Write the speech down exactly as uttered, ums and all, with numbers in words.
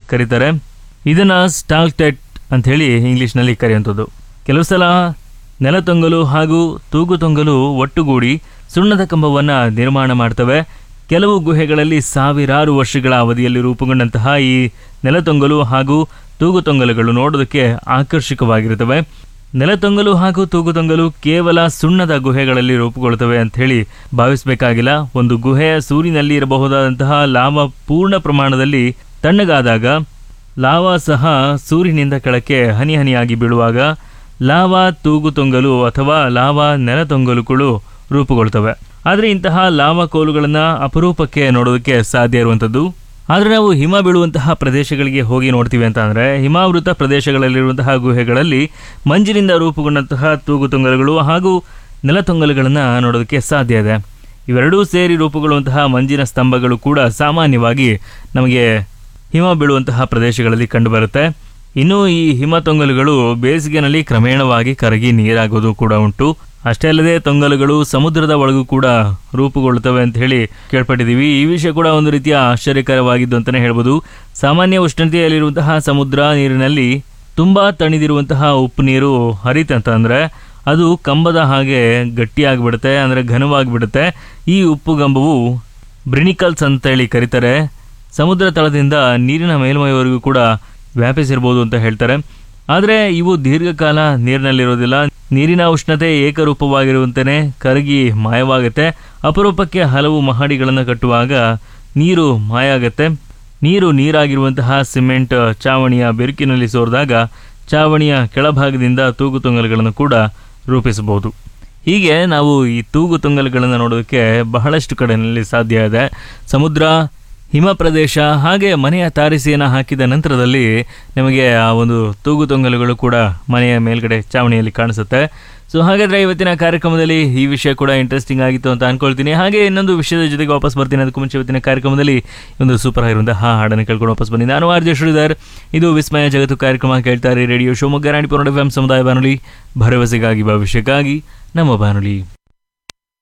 ಕರೀತಾರೆ. ಇದನ್ನು ಸ್ಟಾಲ್ಕ್ಟೆಟ್ ಅಂಥೇಳಿ ಇಂಗ್ಲೀಷ್ನಲ್ಲಿ ಕರೆಯುವಂಥದ್ದು. ಕೆಲವು ಸಲ ನೆಲತೊಂಗಲು ಹಾಗೂ ತೂಗುತೊಂಗಲು ಒಟ್ಟುಗೂಡಿ ಸುಣ್ಣದ ಕಂಬವನ್ನು ನಿರ್ಮಾಣ ಮಾಡ್ತವೆ. ಕೆಲವು ಗುಹೆಗಳಲ್ಲಿ ಸಾವಿರಾರು ವರ್ಷಗಳ ಅವಧಿಯಲ್ಲಿ ರೂಪುಗೊಂಡಂತಹ ಈ ನೆಲತೊಂಗಲು ಹಾಗೂ ತೂಗುತೊಂಗಲುಗಳು ನೋಡೋದಕ್ಕೆ ಆಕರ್ಷಕವಾಗಿರುತ್ತವೆ. ನೆಲತೊಂಗಲು ಹಾಗೂ ತೂಗುತೊಂಗಲು ಕೇವಲ ಸುಣ್ಣದ ಗುಹೆಗಳಲ್ಲಿ ರೂಪುಗೊಳ್ಳುತ್ತವೆ ಅಂಥೇಳಿ ಭಾವಿಸಬೇಕಾಗಿಲ್ಲ. ಒಂದು ಗುಹೆಯ ಸೂರಿನಲ್ಲಿ ಇರಬಹುದಾದಂತಹ ಲಾವಾ ಪೂರ್ಣ ಪ್ರಮಾಣದಲ್ಲಿ ತಣ್ಣಗಾದಾಗ ಲಾವಾ ಸಹ ಸೂರಿನಿಂದ ಕೆಳಕ್ಕೆ ಹನಿ ಹನಿಯಾಗಿ ಬೀಳುವಾಗ ಲಾವಾ ತೂಗುತೊಂಗಲು ಅಥವಾ ಲಾವಾ ನೆಲತೊಂಗಲುಗಳು ರೂಪುಗೊಳ್ತವೆ. ಆದರೆ ಇಂತಹ ಲಾವಾ ಕೋಲುಗಳನ್ನು ಅಪರೂಪಕ್ಕೆ ನೋಡೋದಕ್ಕೆ ಸಾಧ್ಯ ಇರುವಂಥದ್ದು. ಆದರೆ ನಾವು ಹಿಮ ಬೀಳುವಂತಹ ಪ್ರದೇಶಗಳಿಗೆ ಹೋಗಿ ನೋಡ್ತೀವಿ ಅಂತ ಅಂದರೆ ಹಿಮಾವೃತ ಪ್ರದೇಶಗಳಲ್ಲಿರುವಂತಹ ಗುಹೆಗಳಲ್ಲಿ ಮಂಜಿನಿಂದ ರೂಪುಗೊಂಡಂತಹ ತೂಗುತೊಂಗಲುಗಳು ಹಾಗೂ ನೆಲತೊಂಗಲುಗಳನ್ನು ನೋಡೋದಕ್ಕೆ ಸಾಧ್ಯ ಇದೆ. ಇವೆರಡೂ ಸೇರಿ ರೂಪುಗೊಳ್ಳುವಂತಹ ಮಂಜಿನ ಸ್ತಂಭಗಳು ಕೂಡ ಸಾಮಾನ್ಯವಾಗಿ ನಮಗೆ ಹಿಮ ಬೀಳುವಂತಹ ಪ್ರದೇಶಗಳಲ್ಲಿ ಕಂಡುಬರುತ್ತೆ. ಇನ್ನು ಈ ಹಿಮತೊಂಗಲುಗಳು ಬೇಸಿಗೆನಲ್ಲಿ ಕ್ರಮೇಣವಾಗಿ ಕರಗಿ ನೀರಾಗೋದು ಕೂಡ ಉಂಟು. ಅಷ್ಟೇ ಅಲ್ಲದೆ ತೊಂಗಲುಗಳು ಸಮುದ್ರದ ಒಳಗೂ ಕೂಡ ರೂಪುಗೊಳ್ಳುತ್ತವೆ ಅಂತ ಹೇಳಿ ಕೇಳ್ಪಟ್ಟಿದ್ದೀವಿ. ಈ ವಿಷಯ ಕೂಡ ಒಂದು ರೀತಿಯ ಆಶ್ಚರ್ಯಕರವಾಗಿದ್ದು ಅಂತಲೇ ಹೇಳ್ಬೋದು. ಸಾಮಾನ್ಯ ಉಷ್ಣತೆಯಲ್ಲಿರುವಂತಹ ಸಮುದ್ರ ನೀರಿನಲ್ಲಿ ತುಂಬ ತಣಿದಿರುವಂತಹ ಉಪ್ಪು ನೀರು ಹರಿತಂತಂದರೆ ಅದು ಕಂಬದ ಹಾಗೆ ಗಟ್ಟಿಯಾಗಿಬಿಡುತ್ತೆ, ಅಂದರೆ ಘನವಾಗಿಬಿಡುತ್ತೆ. ಈ ಉಪ್ಪು ಗಂಬವು ಬ್ರಿನಿಕಲ್ಸ್ ಅಂತೇಳಿ ಕರೀತಾರೆ. ಸಮುದ್ರ ತಳದಿಂದ ನೀರಿನ ಮೇಲ್ಮೈವರೆಗೂ ಕೂಡ ವ್ಯಾಪಿಸಿರ್ಬೋದು ಅಂತ ಹೇಳ್ತಾರೆ. ಆದರೆ ಇವು ದೀರ್ಘಕಾಲ ನೀರಿನಲ್ಲಿರೋದಿಲ್ಲ. ನೀರಿನ ಉಷ್ಣತೆ ಏಕರೂಪವಾಗಿರುವಂತೆಯೇ ಕರಗಿ ಮಾಯವಾಗುತ್ತೆ. ಅಪರೂಪಕ್ಕೆ ಹಲವು ಮಹಡಿಗಳನ್ನು ಕಟ್ಟುವಾಗ ನೀರು ಮಾಯ ಆಗುತ್ತೆ. ನೀರು ನೀರಾಗಿರುವಂತಹ ಸಿಮೆಂಟ್ ಚಾವಣಿಯ ಬೆರುಕಿನಲ್ಲಿ ಸೋರಿದಾಗ ಚಾವಣಿಯ ಕೆಳಭಾಗದಿಂದ ತೂಗುತೊಂಗಲುಗಳನ್ನು ಕೂಡ ರೂಪಿಸಬಹುದು. ಹೀಗೆ ನಾವು ಈ ತೂಗುತೊಂಗಲುಗಳನ್ನು ನೋಡೋದಕ್ಕೆ ಬಹಳಷ್ಟು ಕಡೆಯಲ್ಲಿ ಸಾಧ್ಯ ಇದೆ. ಸಮುದ್ರ, ಹಿಮ ಪ್ರದೇಶ ಹಾಗೆ ಮನೆಯ ತಾರಸಿಯನ್ನು ಹಾಕಿದ ನಂತರದಲ್ಲಿ ನಿಮಗೆ ಆ ಒಂದು ತೂಗುತೊಂಗಲುಗಳು ಕೂಡ ಮನೆಯ ಮೇಲ್ಗಡೆ ಚಾವಣಿಯಲ್ಲಿ ಕಾಣಿಸುತ್ತೆ. ಸೊ ಹಾಗಾದರೆ ಇವತ್ತಿನ ಕಾರ್ಯಕ್ರಮದಲ್ಲಿ ಈ ವಿಷಯ ಕೂಡ ಇಂಟ್ರೆಸ್ಟಿಂಗ್ ಆಗಿತ್ತು ಅಂತ ಅನ್ಕೊಳ್ತೀನಿ. ಹಾಗೆ ಇನ್ನೊಂದು ವಿಷಯದ ಜೊತೆಗೆ ವಾಪಸ್ ಬರ್ತೀನಿ. ಅದಕ್ಕೂ ಮುಂಚೆ ಇವತ್ತಿನ ಕಾರ್ಯಕ್ರಮದಲ್ಲಿ ಒಂದು ಸೂಪರ್ ಆಗಿರುವಂತಹ ಹಾಡನ್ನು ಕೇಳ್ಕೊಂಡು ವಾಪಸ್ ಬನ್ನಿ. ನಾನು ಆರ್ ಜೆ ಶ್ರೀಧರ್. ಇದು ವಿಸ್ಮಯ ಜಗತ್ತು ಕಾರ್ಯಕ್ರಮ ಕೇಳ್ತಾರೆ radio Shivamogga Nadipura F M ಸಮುದಾಯ ಬಾನುಲಿ, ಭರವಸೆಗಾಗಿ ಭವಿಷ್ಯಕ್ಕಾಗಿ ನಮ್ಮ ಬಾನುಲಿ.